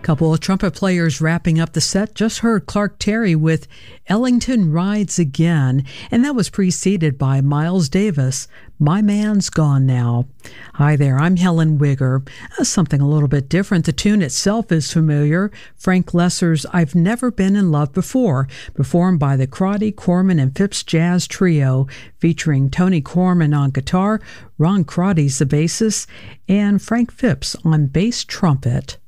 Couple of trumpet players wrapping up the set. Just heard Clark Terry with Ellington Rides Again, and that was preceded by Miles Davis, My Man's Gone Now. Hi there, I'm Helen Wigger. Something a little bit different. The tune itself is familiar. Frank Loesser's I've Never Been in Love Before, performed by the Crotty, Corman, and Phipps Jazz Trio, featuring Tony Corman on guitar, Ron Crotty's the bassist, and Frank Phipps on bass trumpet.